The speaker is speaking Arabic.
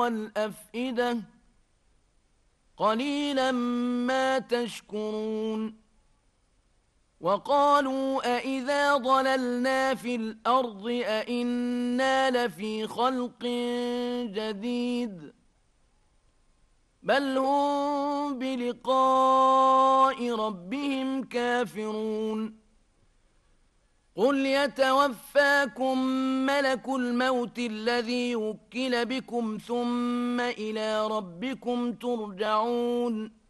والأفئدة قليلا ما تشكرون وقالوا أإذا ضللنا في الأرض أإنا لفي خلق جديد بل هم بلقاء ربهم كافرون قل يتوفاكم ملك الموت الذي وكل بكم ثم إلى ربكم ترجعون